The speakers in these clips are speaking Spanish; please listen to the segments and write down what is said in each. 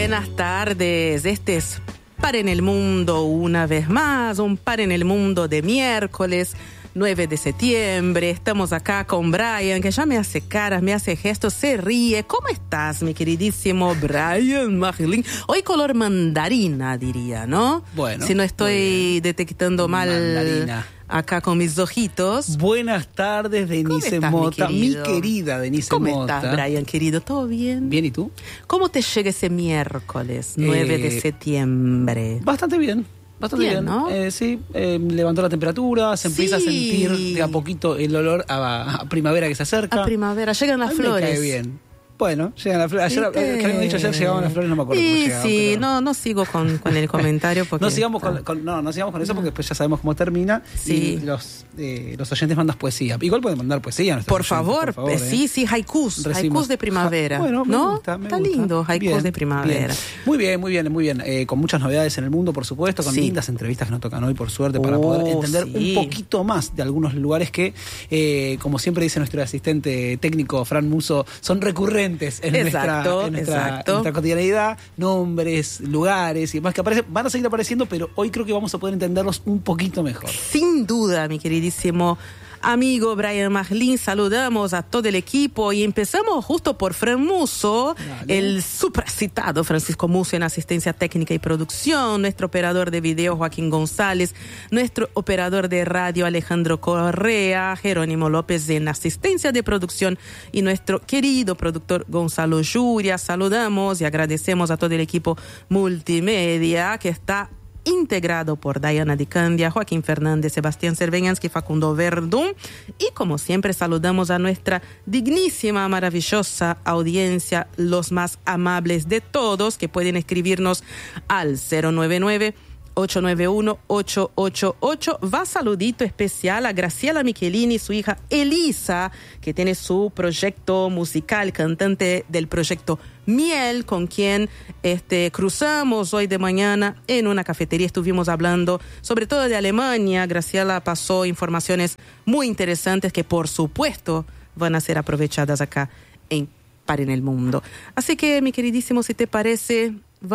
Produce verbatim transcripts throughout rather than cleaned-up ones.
Buenas tardes, este es Par en el Mundo una vez más, un Par en el Mundo de miércoles nueve de septiembre. Estamos acá con Brian, que ya me hace caras, me hace gestos, se ríe. ¿Cómo estás, mi queridísimo Brian Maglin? Hoy color mandarina, diría, ¿no? Bueno. Si no estoy detectando mal Mandarina. Acá con mis ojitos. Buenas tardes, Denise estás, Mota, mi mi, querido? querida Denise ¿Cómo Mota. estás, Brian, querido? ¿Todo bien? Bien, ¿y tú? ¿Cómo te llega ese miércoles nueve Eh, de septiembre? Bien, bastante Bien, bien. ¿no? Eh, sí, eh, levantó la temperatura, se empieza Sí. a sentir de a poquito el olor a, a primavera que se acerca. A primavera, llegan las A mí me flores. cae bien. Bueno, llegan las flores. Ayer, ¿Viste? que habíamos dicho ayer llegaban las flores, no me acuerdo cómo Sí, llegaban. sí, pero- no, no sigo con, con el comentario porque... No sigamos con, con- no, no sigamos con eso porque después ya sabemos cómo termina. Sí. Y los, eh, los oyentes mandan poesía. Igual pueden mandar poesía a nuestros Por oyentes, favor, por favor, eh, ¿eh? sí, sí, haikus, Recibimos- haikus de primavera, Ja, bueno, me ¿no? gusta, me Está gusta. lindo, haikus Bien, de primavera. bien. Muy bien, muy bien, muy bien. Eh, con muchas novedades en el mundo, por supuesto, con Sí. lindas entrevistas que nos tocan hoy, por suerte, para Oh, poder entender sí. un poquito más de algunos lugares que, eh, como siempre dice nuestro asistente técnico, Fran Muso, son recurrentes en, Exacto, nuestra, en, nuestra, exacto. en nuestra cotidianidad, nombres, lugares y demás que aparecen, van a seguir apareciendo, pero hoy creo que vamos a poder entenderlos un poquito mejor. Sin duda, mi queridísimo amigo Brian Maglin, saludamos a todo el equipo y empezamos justo por Fran Muso, Dale. el supracitado Francisco Muso en asistencia técnica y producción, nuestro operador de video Joaquín González, nuestro operador de radio Alejandro Correa, Jerónimo López en asistencia de producción y nuestro querido productor Gonzalo Yuria. Saludamos y agradecemos a todo el equipo multimedia que está integrado por Diana Di Candia, Joaquín Fernández, Sebastián Cerveñansky, Facundo Verdún. Y como siempre saludamos a nuestra dignísima, maravillosa audiencia, los más amables de todos, que pueden escribirnos al cero nueve nueve, ocho nueve uno, ocho ocho ocho. Va saludito especial a Graciela Michelini y su hija Elisa, que tiene su proyecto musical, cantante del proyecto Miel, con quien este, cruzamos hoy de mañana en una cafetería. Estuvimos hablando sobre todo de Alemania. Graciela pasó informaciones muy interesantes que por supuesto van a ser aprovechadas acá en Par en el Mundo. Así que, mi queridísimo, si te parece,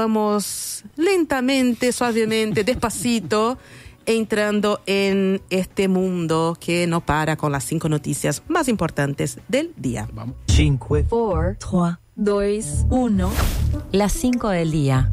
vamos lentamente, suavemente, despacito, entrando en este mundo que no para con las cinco noticias más importantes del día. Vamos. cinco, cuatro, tres, dos, uno. Las cinco del día.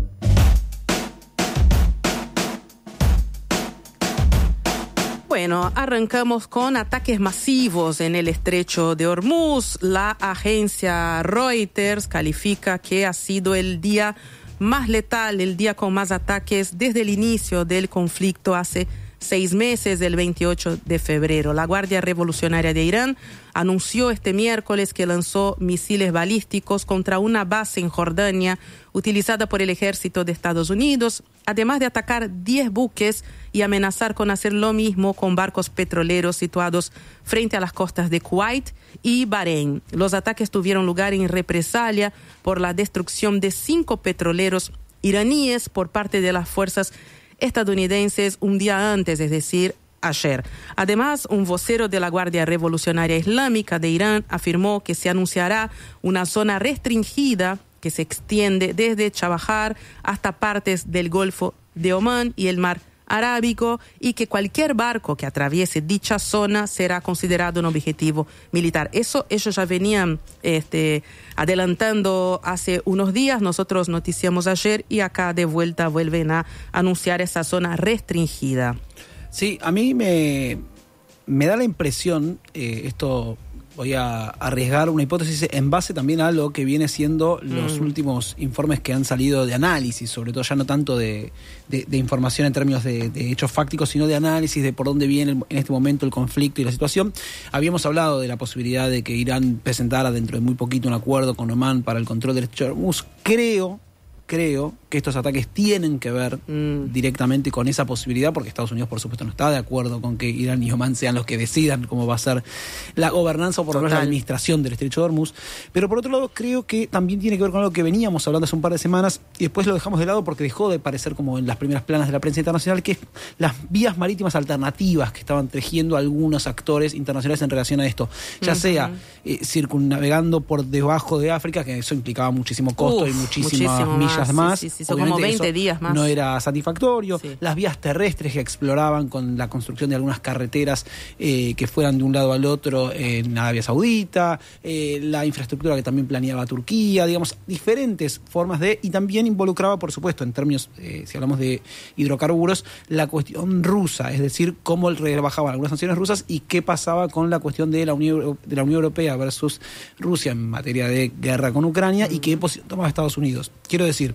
Bueno, arrancamos con ataques masivos en el estrecho de Hormuz. La agencia Reuters califica que ha sido el día más letal, el día con más ataques desde el inicio del conflicto hace seis meses, el veintiocho de febrero. La Guardia Revolucionaria de Irán anunció este miércoles que lanzó misiles balísticos contra una base en Jordania utilizada por el ejército de Estados Unidos, además de atacar diez buques y amenazar con hacer lo mismo con barcos petroleros situados frente a las costas de Kuwait y Bahrein. Los ataques tuvieron lugar en represalia por la destrucción de cinco petroleros iraníes por parte de las fuerzas estadounidenses un día antes, es decir, ayer. Además, un vocero de la Guardia Revolucionaria Islámica de Irán afirmó que se anunciará una zona restringida que se extiende desde Chabahar hasta partes del Golfo de Omán y el Mar Arábigo, y que cualquier barco que atraviese dicha zona será considerado un objetivo militar. Eso ellos ya venían este, adelantando hace unos días. Nosotros noticiamos ayer y acá de vuelta vuelven a anunciar esa zona restringida. Sí, a mí me, me da la impresión, eh, esto voy a arriesgar una hipótesis en base también a lo que viene siendo los mm. últimos informes que han salido de análisis, sobre todo ya no tanto de, de, de información en términos de, de hechos fácticos, sino de análisis de por dónde viene el, en este momento el conflicto y la situación. Habíamos hablado de la posibilidad de que Irán presentara dentro de muy poquito un acuerdo con Omán para el control del estrecho de Hormuz. Creo, creo que estos ataques tienen que ver mm. directamente con esa posibilidad, porque Estados Unidos, por supuesto, no está de acuerdo con que Irán y Omán sean los que decidan cómo va a ser la gobernanza o por lo menos la administración del Estrecho de Hormuz. Pero por otro lado, creo que también tiene que ver con algo que veníamos hablando hace un par de semanas y después lo dejamos de lado porque dejó de parecer como en las primeras planas de la prensa internacional, que es las vías marítimas alternativas que estaban tejiendo algunos actores internacionales en relación a esto. Ya uh-huh. sea eh, circunnavegando por debajo de África, que eso implicaba muchísimo costo Uf, y muchísimas millas más. más. Sí, sí, sí, son como veinte días más. No era satisfactorio. Sí. Las vías terrestres que exploraban con la construcción de algunas carreteras eh, que fueran de un lado al otro en Arabia Saudita, eh, la infraestructura que también planeaba Turquía, digamos, diferentes formas de, y también involucraba, por supuesto, en términos, eh, si hablamos de hidrocarburos, la cuestión rusa, es decir, cómo rebajaban algunas sanciones rusas y qué pasaba con la cuestión de la Unión, de la Unión Europea versus Rusia en materia de guerra con Ucrania mm. y qué posición tomaba Estados Unidos. Quiero decir,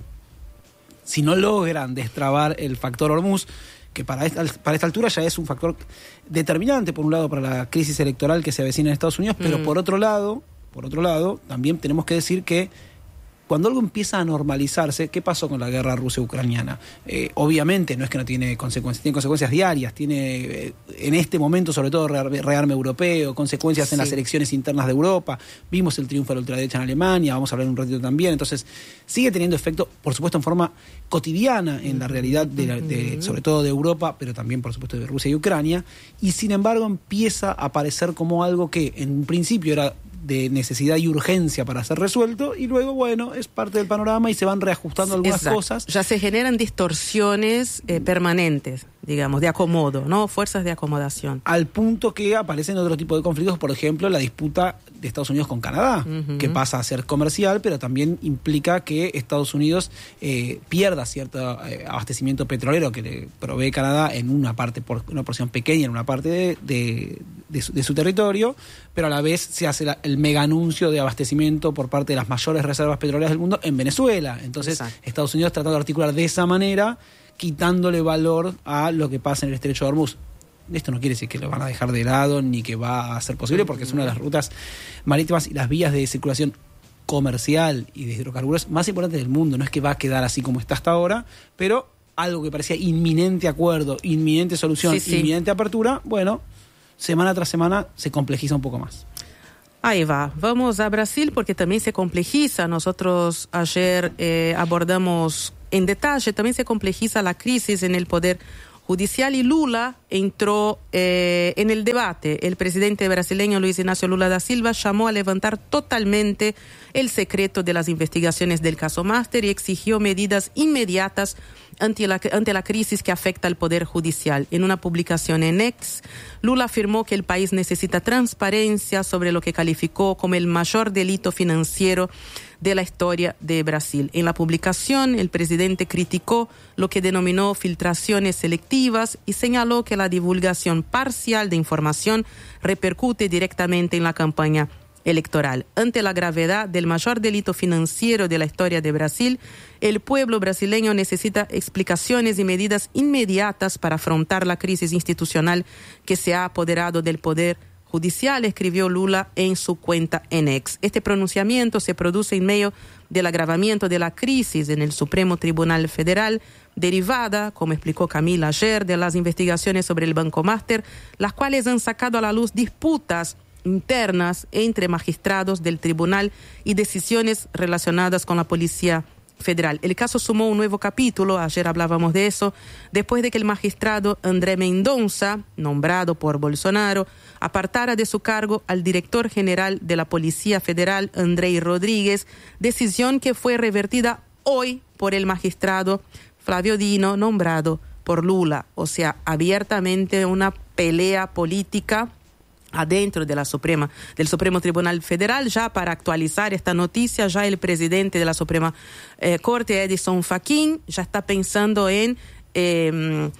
si no logran destrabar el factor Hormuz, que para esta, para esta altura ya es un factor determinante, por un lado, para la crisis electoral que se avecina en Estados Unidos, pero mm. por otro lado, por otro lado, también tenemos que decir que cuando algo empieza a normalizarse, ¿qué pasó con la guerra rusa-ucraniana? Eh, obviamente no es que no tiene consecuencias, tiene consecuencias diarias, tiene eh, en este momento sobre todo re- rearme europeo, consecuencias sí. en las elecciones internas de Europa, vimos el triunfo de la ultraderecha en Alemania, vamos a hablar un ratito también, entonces sigue teniendo efecto, por supuesto, en forma cotidiana en la realidad, de, la, de sobre todo de Europa, pero también, por supuesto, de Rusia y Ucrania, y sin embargo empieza a aparecer como algo que en un principio era de necesidad y urgencia para ser resuelto, y luego, bueno, es parte del panorama y se van reajustando algunas Exacto. cosas. Ya se generan distorsiones eh, permanentes, digamos, de acomodo, ¿no? Fuerzas de acomodación. Al punto que aparecen otro tipo de conflictos, por ejemplo, la disputa de Estados Unidos con Canadá, uh-huh. que pasa a ser comercial, pero también implica que Estados Unidos eh, pierda cierto eh, abastecimiento petrolero que le provee Canadá en una parte, por una porción pequeña, en una parte de, de, de, su, de su territorio, pero a la vez se hace la, el mega anuncio de abastecimiento por parte de las mayores reservas petroleras del mundo en Venezuela. Entonces, Exacto. Estados Unidos tratando de articular de esa manera, quitándole valor a lo que pasa en el Estrecho de Hormuz. Esto no quiere decir que lo van a dejar de lado ni que va a ser posible, porque es una de las rutas marítimas y las vías de circulación comercial y de hidrocarburos más importantes del mundo. No es que va a quedar así como está hasta ahora, pero algo que parecía inminente acuerdo, inminente solución, sí, sí. inminente apertura, bueno, semana tras semana se complejiza un poco más. Ahí va. Vamos a Brasil porque también se complejiza. Nosotros ayer eh, abordamos en detalle, también se complejiza la crisis en el Poder Judicial y Lula entró eh, en el debate. El presidente brasileño Luis Ignacio Lula da Silva llamó a levantar totalmente el secreto de las investigaciones del caso Master y exigió medidas inmediatas ante la, ante la crisis que afecta al Poder Judicial. En una publicación en X, Lula afirmó que el país necesita transparencia sobre lo que calificó como el mayor delito financiero de la historia de Brasil. En la publicación, el presidente criticó lo que denominó filtraciones selectivas y señaló que la divulgación parcial de información repercute directamente en la campaña electoral. Ante la gravedad del mayor delito financiero de la historia de Brasil, el pueblo brasileño necesita explicaciones y medidas inmediatas para afrontar la crisis institucional que se ha apoderado del poder judicial, escribió Lula en su cuenta en X. Este pronunciamiento se produce en medio del agravamiento de la crisis en el Supremo Tribunal Federal, derivada, como explicó Camila ayer, de las investigaciones sobre el Banco Master, las cuales han sacado a la luz disputas internas entre magistrados del tribunal y decisiones relacionadas con la Policía Federal. El caso sumó un nuevo capítulo, ayer hablábamos de eso, después de que el magistrado André Mendonça, nombrado por Bolsonaro, apartara de su cargo al director general de la Policía Federal, Andrei Rodríguez, decisión que fue revertida hoy por el magistrado Flávio Dino, nombrado por Lula. O sea, abiertamente una pelea política adentro de la Suprema, del Supremo Tribunal Federal. Ya para actualizar esta noticia, ya el presidente de la Suprema eh, Corte, Edson Fachin, ya está pensando en eh,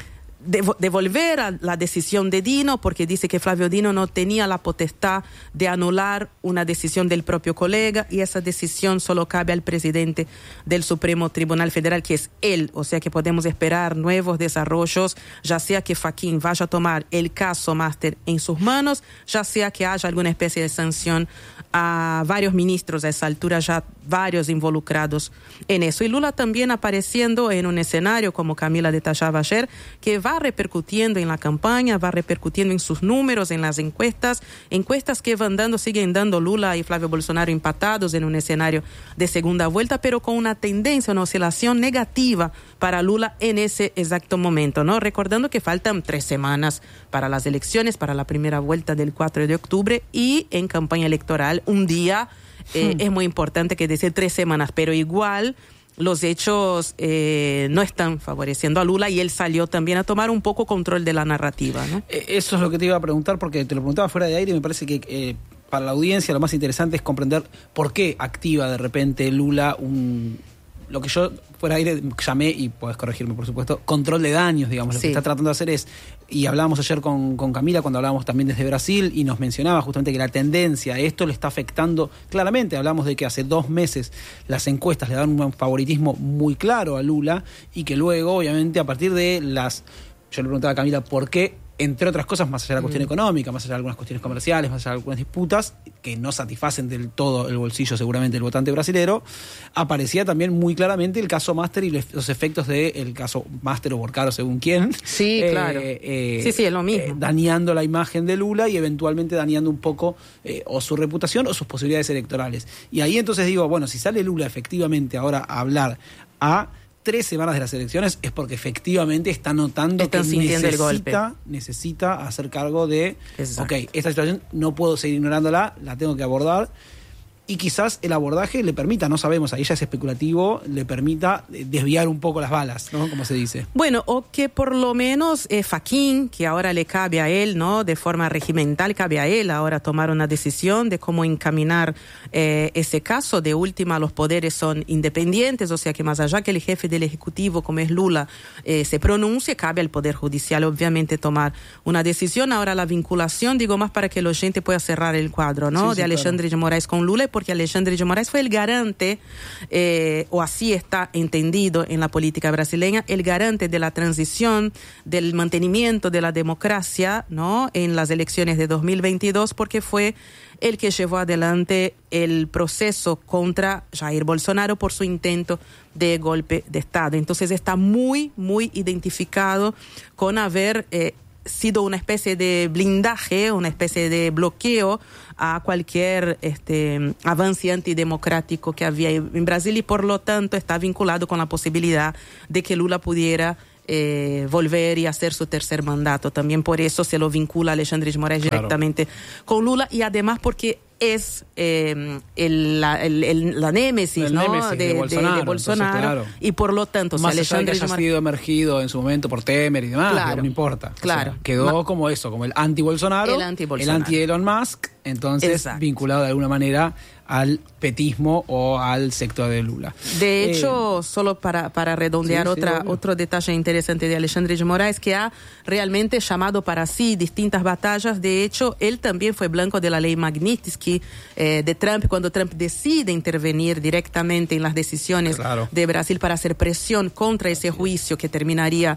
devolver a la decisión de Dino, porque dice que Flavio Dino no tenía la potestad de anular una decisión del propio colega, y esa decisión solo cabe al presidente del Supremo Tribunal Federal, que es él. O sea que podemos esperar nuevos desarrollos, ya sea que Fachin vaya a tomar el caso Master en sus manos, ya sea que haya alguna especie de sanción a varios ministros, a esa altura ya varios involucrados en eso. Y Lula también apareciendo en un escenario, como Camila detallaba ayer, que va repercutiendo en la campaña, va repercutiendo en sus números, en las encuestas, encuestas que van dando, siguen dando Lula y Flavio Bolsonaro empatados en un escenario de segunda vuelta, pero con una tendencia, una oscilación negativa para Lula en ese exacto momento, ¿no? Recordando que faltan tres semanas para las elecciones, para la primera vuelta del cuatro de octubre, y en campaña electoral un día eh, hmm. es muy importante, que decir tres semanas, pero igual los hechos eh, no están favoreciendo a Lula, y él salió también a tomar un poco control de la narrativa, ¿no? Eso es lo que te iba a preguntar, porque te lo preguntaba fuera de aire, y me parece que eh, para la audiencia lo más interesante es comprender por qué activa de repente Lula un... lo que yo fuera de aire llamé, y podés corregirme por supuesto, control de daños, digamos. Lo sí. que está tratando de hacer es, y hablábamos ayer con, con Camila cuando hablábamos también desde Brasil, y nos mencionaba justamente que la tendencia, esto le está afectando claramente. Hablamos de que hace dos meses las encuestas le dan un favoritismo muy claro a Lula, y que luego, obviamente, a partir de las... Yo le preguntaba a Camila por qué, entre otras cosas, más allá de la cuestión mm. económica, más allá de algunas cuestiones comerciales, más allá de algunas disputas que no satisfacen del todo el bolsillo seguramente del votante brasilero, aparecía también muy claramente el caso Master y los efectos del caso Master o Borcaro, según quién. Sí, eh, claro. Eh, sí, sí, es lo mismo. Eh, dañando la imagen de Lula y eventualmente dañando un poco eh, o su reputación o sus posibilidades electorales. Y ahí entonces digo, bueno, si sale Lula efectivamente ahora a hablar a tres semanas de las elecciones, es porque efectivamente está notando Están que necesita, necesita hacer cargo de, Exacto. ok, esta situación no puedo seguir ignorándola, la tengo que abordar, y quizás el abordaje le permita, no sabemos, ahí ya es especulativo, le permita desviar un poco las balas, ¿no? Como se dice. Bueno, o que por lo menos eh, Fachin, que ahora le cabe a él, ¿no? De forma regimental, cabe a él ahora tomar una decisión de cómo encaminar eh, ese caso. De última, los poderes son independientes, o sea que más allá que el jefe del Ejecutivo, como es Lula, eh, se pronuncie, cabe al Poder Judicial, obviamente, tomar una decisión. Ahora la vinculación, digo más para que el oyente pueda cerrar el cuadro, ¿no? Sí, sí, de Alexandre claro. de Moraes con Lula, porque Alexandre de Moraes fue el garante, eh, o así está entendido en la política brasileña, el garante de la transición, del mantenimiento de la democracia, ¿no? En las elecciones de dos mil veintidós, porque fue el que llevó adelante el proceso contra Jair Bolsonaro por su intento de golpe de Estado. Entonces está muy, muy identificado con haber eh, sido una especie de blindaje, una especie de bloqueo a cualquier este, avance antidemocrático que había en Brasil, y por lo tanto está vinculado con la posibilidad de que Lula pudiera eh, volver y hacer su tercer mandato. También por eso se lo vincula a Alexandre de Moraes claro. directamente con Lula, y además porque es eh, el, la, el, el, la némesis, el ¿no? némesis de, de Bolsonaro, de, de Bolsonaro entonces, claro. y por lo tanto más si allá de que haya sido emergido en su momento por Temer y demás, claro. no importa, claro. o sea, quedó Ma- como eso, como el anti-Bolsonaro, el anti-Bolsonaro, el anti-Elon Musk, entonces Exacto. vinculado de alguna manera al petismo o al sector de Lula. De hecho, eh, solo para, para redondear sí, otra, sí, otro detalle interesante de Alexandre de Moraes, que ha realmente llamado para sí distintas batallas. De hecho, él también fue blanco de la ley Magnitsky eh, de Trump, cuando Trump decide intervenir directamente en las decisiones claro. de Brasil para hacer presión contra ese juicio que terminaría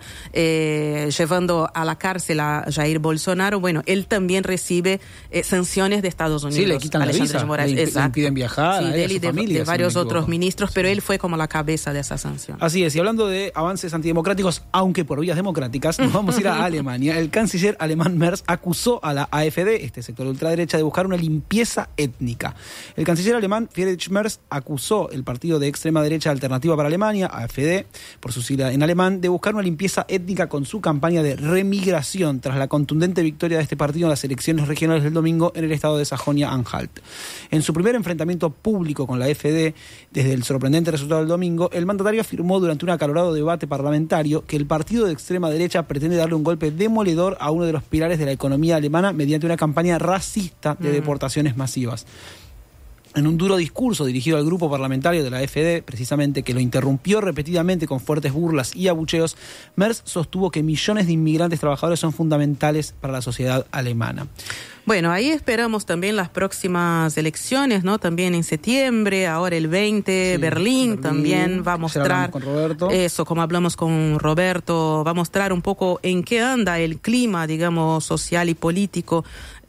eh, llevando a la cárcel a Jair Bolsonaro. Bueno, él también recibe eh, sanciones de Estados Unidos. Sí, le quitan Alexandre la visa, de Moraes. le, le impiden viajar, sí, a de él y de, familia, de varios si no otros ministros, pero sí. él fue como la cabeza de esa sanción. Así es, y hablando de avances antidemocráticos, aunque por vías democráticas, nos vamos a ir a Alemania. El canciller alemán Merz acusó a la A F D, este sector de ultraderecha, de buscar una limpieza étnica. El canciller alemán Friedrich Merz acusó el partido de extrema derecha Alternativa para Alemania, A F D, por su sigla en alemán, de buscar una limpieza étnica con su campaña de remigración tras la contundente victoria de este partido en las elecciones regionales del domingo en el estado de Sajonia-Anhalt. En su primer enfrentamiento público con la A F D, desde el sorprendente resultado del domingo, el mandatario afirmó durante un acalorado debate parlamentario que el partido de extrema derecha pretende darle un golpe demoledor a uno de los pilares de la economía alemana mediante una campaña racista de mm. deportaciones masivas. En un duro discurso dirigido al grupo parlamentario de la A F D, precisamente, que lo interrumpió repetidamente con fuertes burlas y abucheos, Merz sostuvo que millones de inmigrantes trabajadores son fundamentales para la sociedad alemana. Bueno, ahí esperamos también las próximas elecciones, ¿no? También en septiembre, ahora el veinte, sí, Berlín, Berlín también va a mostrar con Roberto. Eso, como hablamos con Roberto, va a mostrar un poco en qué anda el clima, digamos, social y político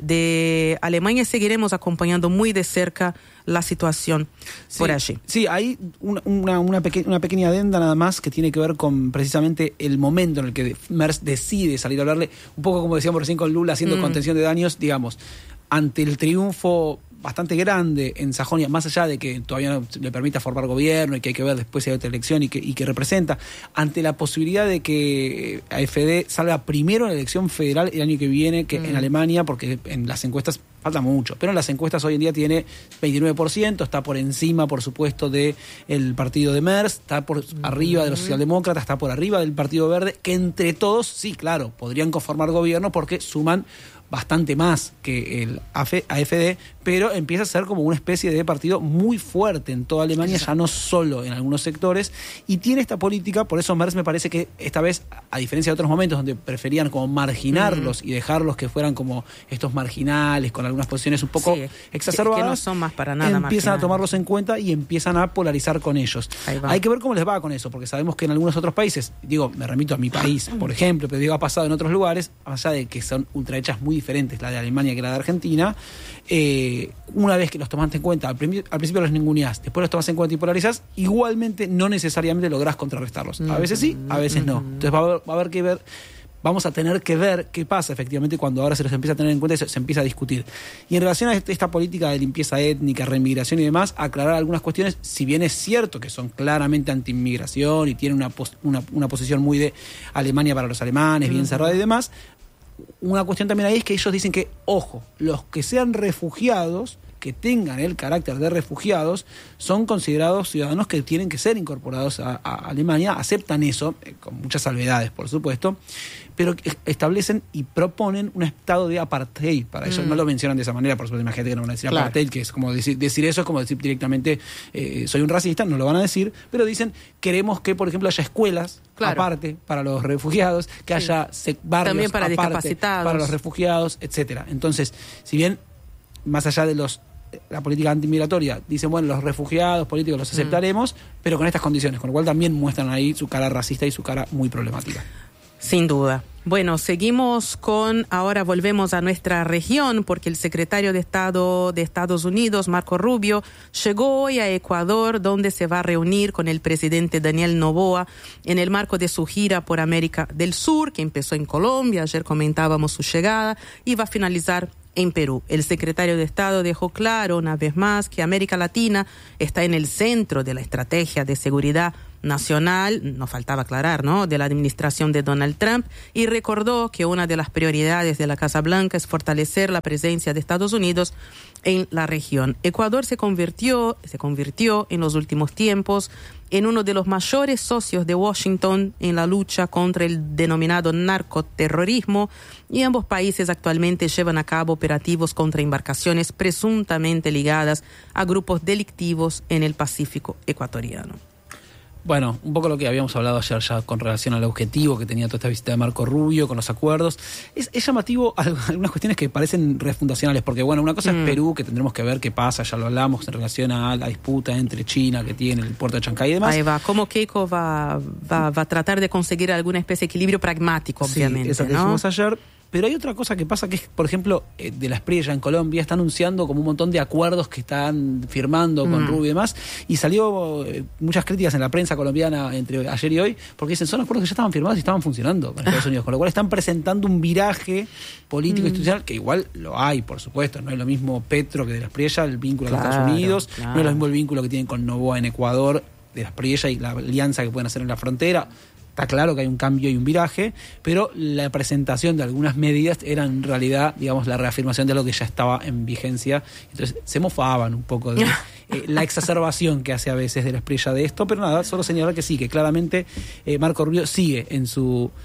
de Alemania. Seguiremos acompañando muy de cerca la situación sí, por allí. Sí, hay una, una, una, peque, una pequeña adenda nada más que tiene que ver con precisamente el momento en el que Merz decide salir a hablarle, un poco como decíamos recién con Lula, haciendo mm. contención de daños, digamos, ante el triunfo bastante grande en Sajonia, más allá de que todavía no le permita formar gobierno y que hay que ver después si hay otra elección y que, y que representa, ante la posibilidad de que A F D salga primero en la elección federal el año que viene que mm. en Alemania, porque en las encuestas falta mucho, pero en las encuestas hoy en día tiene veintinueve por ciento, está por encima, por supuesto, del partido de Merz, está por mm. arriba de los socialdemócratas, está por arriba del Partido Verde, que entre todos, sí, claro, podrían conformar gobierno porque suman bastante más que el A F D, pero empieza a ser como una especie de partido muy fuerte en toda Alemania, ya no solo en algunos sectores, y tiene esta política. Por eso Merz me parece que esta vez, a diferencia de otros momentos donde preferían como marginarlos mm. y dejarlos que fueran como estos marginales, con algunas posiciones un poco sí, exacerbadas, que no son más para nada empiezan marginales. a tomarlos en cuenta y empiezan a polarizar con ellos. Hay que ver cómo les va con eso, porque sabemos que en algunos otros países, digo, me remito a mi país, por ejemplo, pero digo, ha pasado en otros lugares, más allá de que son ultraderechas muy diferentes, la de Alemania que la de Argentina, eh, una vez que los tomaste en cuenta, al, prim- al principio los ninguneás, después los tomas en cuenta y polarizás, igualmente no necesariamente lográs contrarrestarlos. A veces sí, a veces no. Entonces va a haber, va a haber que ver, vamos a tener que ver qué pasa efectivamente cuando ahora se los empieza a tener en cuenta y se, se empieza a discutir. Y en relación a este, esta política de limpieza étnica, reinmigración y demás, aclarar algunas cuestiones, si bien es cierto que son claramente anti-inmigración y tienen una, pos- una, una posición muy de Alemania para los alemanes, bien cerrada y demás, una cuestión también ahí es que ellos dicen que, ojo, los que sean refugiados, que tengan el carácter de refugiados, son considerados ciudadanos que tienen que ser incorporados a, a Alemania, aceptan eso, eh, con muchas salvedades, por supuesto, pero establecen y proponen un estado de apartheid para ellos. Mm. No lo mencionan de esa manera, por supuesto, imagínate que no van a decir claro. apartheid, que es como decir, decir eso, es como decir directamente eh, soy un racista, no lo van a decir, pero dicen, queremos que, por ejemplo, haya escuelas claro. aparte para los refugiados, que sí. haya sec- barrios también para aparte discapacitados, para los refugiados, etcétera. Entonces, si bien más allá de los la política antimigratoria, dicen, bueno, los refugiados políticos los aceptaremos, mm. pero con estas condiciones, con lo cual también muestran ahí su cara racista y su cara muy problemática. Sin duda. Bueno, seguimos con, ahora volvemos a nuestra región, porque el secretario de Estado de Estados Unidos, Marco Rubio, llegó hoy a Ecuador, donde se va a reunir con el presidente Daniel Noboa en el marco de su gira por América del Sur, que empezó en Colombia, ayer comentábamos su llegada, y va a finalizar en Perú. El secretario de Estado dejó claro una vez más que América Latina está en el centro de la estrategia de seguridad nacional, no faltaba aclarar, ¿no?, de la administración de Donald Trump, y recordó que una de las prioridades de la Casa Blanca es fortalecer la presencia de Estados Unidos en la región. Ecuador se convirtió, se convirtió en los últimos tiempos en uno de los mayores socios de Washington en la lucha contra el denominado narcoterrorismo, y ambos países actualmente llevan a cabo operativos contra embarcaciones presuntamente ligadas a grupos delictivos en el Pacífico ecuatoriano. Bueno, un poco lo que habíamos hablado ayer ya con relación al objetivo que tenía toda esta visita de Marco Rubio, con los acuerdos. Es, es llamativo algunas cuestiones que parecen refundacionales, porque bueno, una cosa mm. es Perú, que tendremos que ver qué pasa, ya lo hablamos en relación a la disputa entre China que tiene el puerto de Chancay y demás. Ahí va, cómo Keiko va, va, va a tratar de conseguir alguna especie de equilibrio pragmático, obviamente, sí, eso que ¿no? dijimos ayer. Pero hay otra cosa que pasa que es, por ejemplo, eh, de la Espriella en Colombia, está anunciando como un montón de acuerdos que están firmando con mm. Rubio y demás, y salió eh, muchas críticas en la prensa colombiana entre ayer y hoy, porque dicen, son acuerdos que ya estaban firmados y estaban funcionando con Estados Unidos, con lo cual están presentando un viraje político mm. institucional, que igual lo hay, por supuesto, no es lo mismo Petro que de la Espriella, el vínculo claro, con Estados Unidos, claro. no es lo mismo el vínculo que tienen con Noboa en Ecuador, de la Espriella, y la alianza que pueden hacer en la frontera. Está claro que hay un cambio y un viraje, pero la presentación de algunas medidas era en realidad, digamos, la reafirmación de lo que ya estaba en vigencia. Entonces se mofaban un poco de eh, la exacerbación que hace a veces de la Espriella de esto, pero nada, solo señalar que sí, que claramente eh, Marco Rubio sigue en su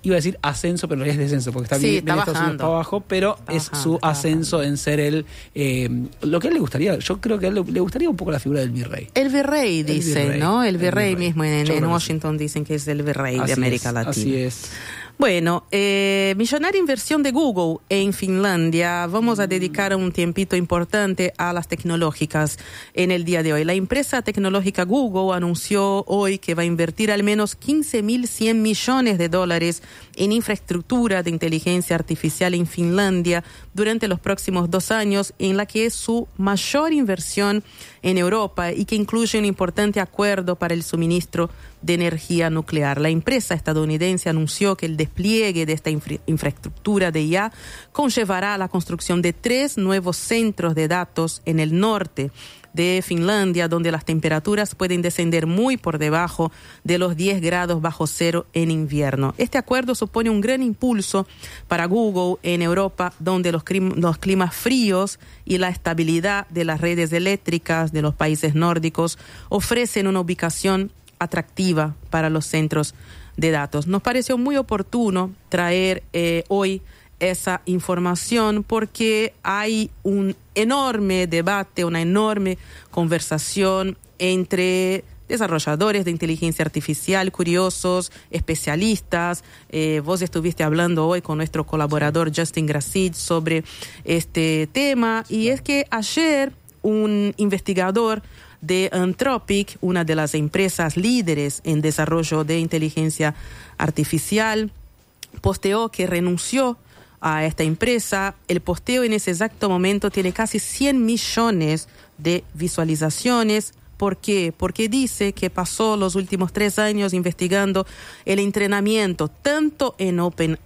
iba a decir ascenso, pero en realidad es descenso, porque está sí, bien, está bien Estados Unidos para abajo, pero está es bajando, su está ascenso bajando. en ser el... Eh, lo que a él le gustaría, yo creo que a él le, le gustaría un poco la figura del virrey. El virrey, El dice, virrey, ¿no? El el virrey, virrey. mismo en, Yo en creo que Washington dicen que es el virrey Así de América es, Latina. Así es. Bueno, eh, millonaria inversión de Google en Finlandia. Vamos a dedicar un tiempito importante a las tecnológicas en el día de hoy. La empresa tecnológica Google anunció hoy que va a invertir al menos quince mil cien millones de dólares en infraestructura de inteligencia artificial en Finlandia durante los próximos dos años, en la que es su mayor inversión en Europa y que incluye un importante acuerdo para el suministro de energía nuclear. La empresa estadounidense anunció que el despliegue de esta infra- infraestructura de I A conllevará la construcción de tres nuevos centros de datos en el norte de Finlandia, donde las temperaturas pueden descender muy por debajo de los diez grados bajo cero en invierno. Este acuerdo supone un gran impulso para Google en Europa, donde los, clim- los climas fríos y la estabilidad de las redes eléctricas de los países nórdicos ofrecen una ubicación atractiva para los centros de datos. Nos pareció muy oportuno traer eh, hoy esa información porque hay un enorme debate, una enorme conversación entre desarrolladores de inteligencia artificial, curiosos, especialistas. Eh, vos estuviste hablando hoy con nuestro colaborador Justin Gracid sobre este tema, y es que ayer un investigador de Anthropic, una de las empresas líderes en desarrollo de inteligencia artificial, posteó que renunció a esta empresa. El posteo en ese exacto momento tiene casi cien millones de visualizaciones. ¿Por qué? Porque dice que pasó los últimos tres años investigando el entrenamiento tanto en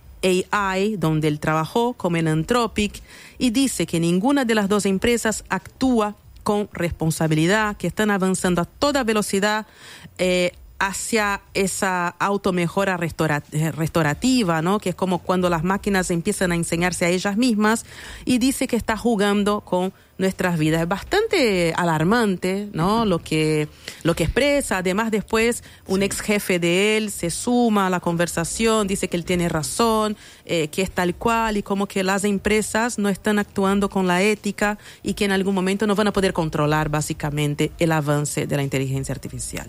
OpenAI, donde él trabajó, como en Anthropic, y dice que ninguna de las dos empresas actúa con responsabilidad, que están avanzando a toda velocidad eh, hacia esa automejora restaura- restaurativa, ¿no? Que es como cuando las máquinas empiezan a enseñarse a ellas mismas, y dice que está jugando con nuestras vidas. Es bastante alarmante, ¿no? Lo que, lo que expresa. Además, después un ex jefe de él se suma a la conversación, dice que él tiene razón, eh, que es tal cual, y como que las empresas no están actuando con la ética y que en algún momento no van a poder controlar básicamente el avance de la inteligencia artificial.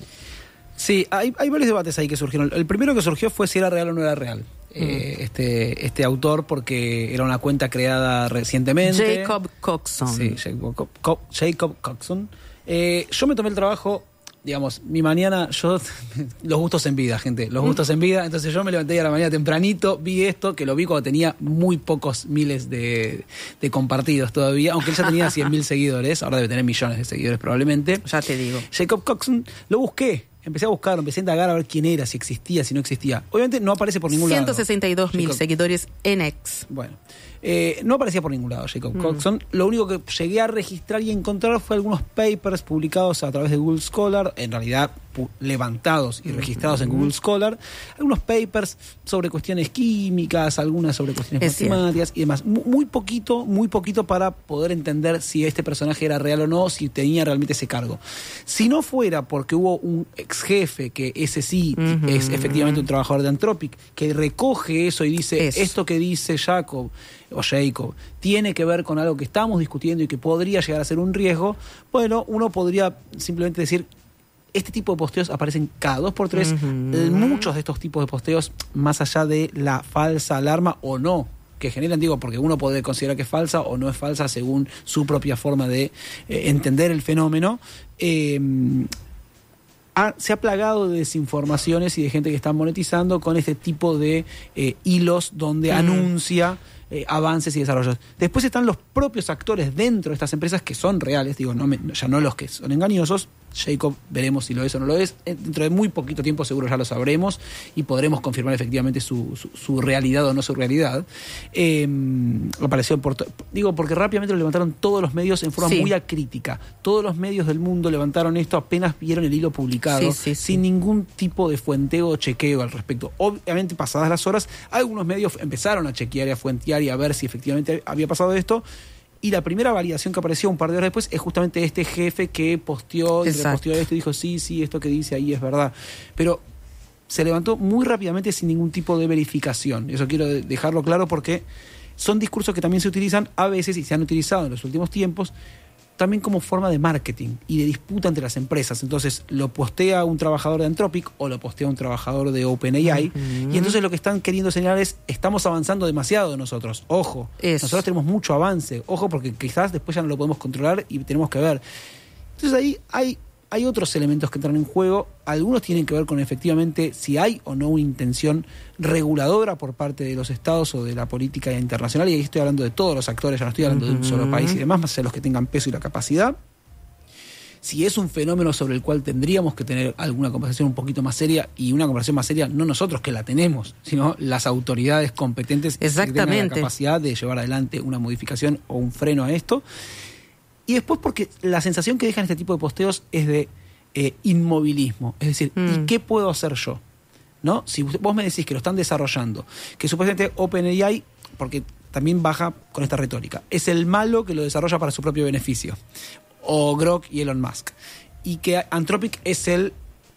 Sí, hay, hay varios debates ahí que surgieron. El primero que surgió fue si era real o no era real. Eh, este, este autor, porque era una cuenta creada recientemente. Jacob Coxon. Sí, Jacob, Co- Co- Jacob Coxon. Eh, yo me tomé el trabajo, digamos, mi mañana, yo, los gustos en vida, gente, los gustos en vida. Entonces yo me levanté a la mañana tempranito, vi esto, que lo vi cuando tenía muy pocos miles de, de compartidos todavía, aunque él ya tenía cien mil seguidores, ahora debe tener millones de seguidores probablemente. Ya te digo. Jacob Coxon, lo busqué. Empecé a buscar, empecé a indagar a ver quién era, si existía, si no existía. Obviamente no aparece por ningún ciento lado. sesenta y dos mil Jacob- seguidores en X. Bueno, eh, no aparecía por ningún lado Jacob Mm. Coxon. Lo único que llegué a registrar y encontrar fue algunos papers publicados a través de Google Scholar, en realidad pu- levantados y registrados en Google Scholar. Algunos papers sobre cuestiones químicas, algunas sobre cuestiones Es matemáticas y demás. Mu- Muy poquito, muy poquito para poder entender si este personaje era real o no, si tenía realmente ese cargo. Si no fuera porque hubo un ex jefe, que ese sí Ujú. es efectivamente un trabajador de Anthropic, que recoge eso y dice, Eso. esto que dice Jacob o Jacob tiene que ver con algo que estamos discutiendo y que podría llegar a ser un riesgo, bueno, uno podría simplemente decir, este tipo de posteos aparecen cada dos por tres. Ujú. Eh, Muchos de estos tipos de posteos, más allá de la falsa alarma o no que generan, digo, porque uno puede considerar que es falsa o no es falsa según su propia forma de eh, entender el fenómeno, eh, ha- se ha plagado de desinformaciones y de gente que está monetizando con este tipo de eh, hilos donde Mm. anuncia eh, avances y desarrollos. Después están los propios actores dentro de estas empresas que son reales, digo, no me- ya no los que son engañosos. Jacob, veremos si lo es o no lo es. Eh, Dentro de muy poquito tiempo seguro ya lo sabremos y podremos confirmar efectivamente su, su, su realidad o no su realidad. Eh, apareció por to- digo, porque rápidamente lo levantaron todos los medios en forma Sí. muy acrítica. Todos los medios del mundo levantaron esto apenas vieron el hilo publicado, Sí, sí, sí. sin ningún tipo de fuenteo o chequeo al respecto. Obviamente, pasadas las horas, algunos medios empezaron a chequear y a fuentear y a ver si efectivamente había pasado esto. Y la primera validación que apareció un par de horas después es justamente este jefe que posteó y Exacto. reposteó esto y dijo, sí, sí, esto que dice ahí es verdad. Pero se levantó muy rápidamente sin ningún tipo de verificación. Eso quiero dejarlo claro porque son discursos que también se utilizan a veces y se han utilizado en los últimos tiempos también como forma de marketing y de disputa entre las empresas. Entonces lo postea un trabajador de Anthropic o lo postea un trabajador de OpenAI uh-huh. y entonces lo que están queriendo señalar es estamos avanzando demasiado nosotros. Ojo, Eso. nosotros tenemos mucho avance. Ojo porque quizás después ya no lo podemos controlar y tenemos que ver. Entonces ahí hay... Hay otros elementos que entran en juego, algunos tienen que ver con efectivamente si hay o no una intención reguladora por parte de los estados o de la política internacional, y ahí estoy hablando de todos los actores, ya no estoy hablando uh-huh. de un solo país y demás, más allá de los que tengan peso y la capacidad. Si es un fenómeno sobre el cual tendríamos que tener alguna conversación un poquito más seria, y una conversación más seria no nosotros que la tenemos, sino las autoridades competentes que tengan la capacidad de llevar adelante una modificación o un freno a esto. Y después porque la sensación que dejan este tipo de posteos es de eh, inmovilismo. Es decir, mm. ¿y qué puedo hacer yo? ¿No? Si vos me decís que lo están desarrollando, que supuestamente OpenAI, porque también baja con esta retórica, es el malo que lo desarrolla para su propio beneficio. O Grok y Elon Musk. Y que Anthropic es el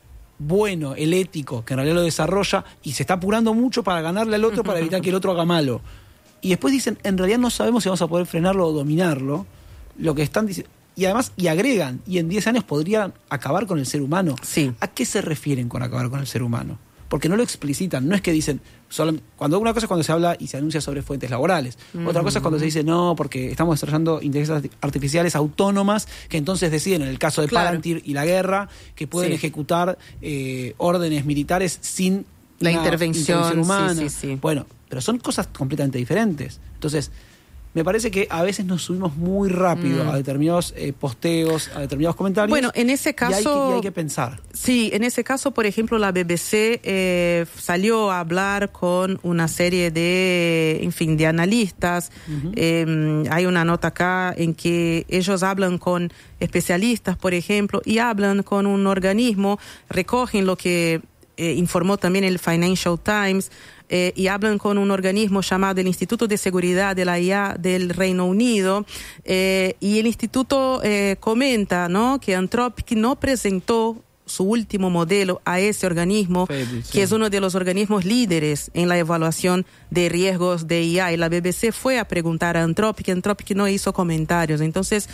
bueno, el ético, que en realidad lo desarrolla y se está apurando mucho para ganarle al otro para evitar que el otro haga malo. Y después dicen, en realidad no sabemos si vamos a poder frenarlo o dominarlo. Lo que están diciendo, y además, y agregan, y en diez años podrían acabar con el ser humano. Sí. ¿A qué se refieren con acabar con el ser humano? Porque no lo explicitan, no es que dicen, solo, cuando una cosa es cuando se habla y se anuncia sobre fuentes laborales, uh-huh. otra cosa es cuando se dice, no, porque estamos desarrollando inteligencias artificiales autónomas que entonces deciden, en el caso de claro. Palantir y la guerra, que pueden sí. ejecutar eh, órdenes militares sin la intervención, intervención humana. Sí, sí, sí. Bueno, pero son cosas completamente diferentes. Entonces, me parece que a veces nos subimos muy rápido mm. a determinados eh, posteos, a determinados comentarios. Bueno, en ese caso... Y hay, que, y hay que pensar. Sí, en ese caso, por ejemplo, la B B C eh, salió a hablar con una serie de, en fin, de analistas. Uh-huh. Eh, hay una nota acá en que ellos hablan con especialistas, por ejemplo, y hablan con un organismo, recogen lo que eh, informó también el Financial Times, Eh, y hablan con un organismo llamado el Instituto de Seguridad de la I A del Reino Unido, eh, y el instituto eh, comenta, ¿no?, que Anthropic no presentó su último modelo a ese organismo, Fede, sí. que es uno de los organismos líderes en la evaluación de riesgos de I A, y la B B C fue a preguntar a Anthropic, Anthropic no hizo comentarios. Entonces,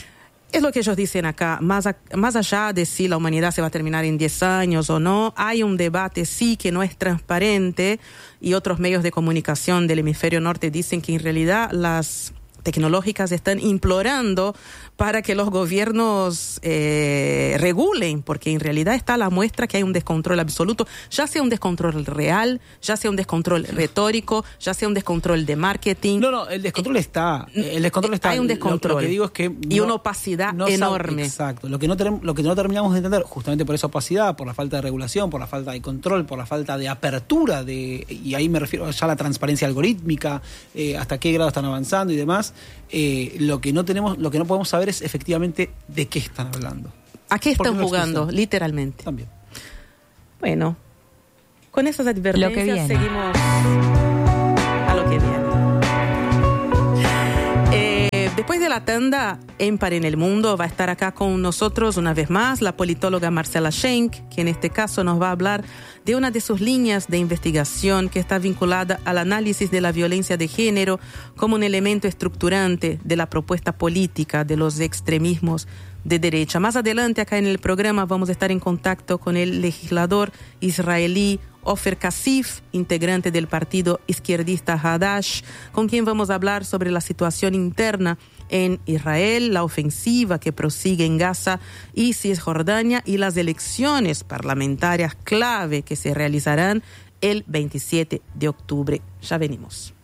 es lo que ellos dicen acá, más, a, más allá de si la humanidad se va a terminar en diez años o no, hay un debate sí que no es transparente, y otros medios de comunicación del hemisferio norte dicen que en realidad las tecnológicas están implorando para que los gobiernos eh, regulen, porque en realidad está la muestra que hay un descontrol absoluto, ya sea un descontrol real, ya sea un descontrol retórico, ya sea un descontrol de marketing. No, no, el descontrol eh, está. El descontrol está. Hay un descontrol. Lo, lo que digo es que... No, y una opacidad no enorme. Sabe, exacto. Lo que, no tenemos, lo que no terminamos de entender, justamente por esa opacidad, por la falta de regulación, por la falta de control, por la falta de apertura, de y ahí me refiero ya a la transparencia algorítmica, eh, hasta qué grado están avanzando y demás, eh, lo que no tenemos, lo que no podemos saber es efectivamente de qué están hablando. ¿A qué están jugando, literalmente? También. Bueno, con esas advertencias seguimos a lo que viene. Eh, después de la tanda, Empar en el Mundo va a estar acá con nosotros una vez más la politóloga Marcela Schenk, que en este caso nos va a hablar de una de sus líneas de investigación que está vinculada al análisis de la violencia de género como un elemento estructurante de la propuesta política de los extremismos de derecha. Más adelante acá en el programa vamos a estar en contacto con el legislador israelí Ofer Kasif, integrante del partido izquierdista Hadash, con quien vamos a hablar sobre la situación interna en Israel, la ofensiva que prosigue en Gaza y Cisjordania y las elecciones parlamentarias clave que se realizarán el veintisiete de octubre. Ya venimos.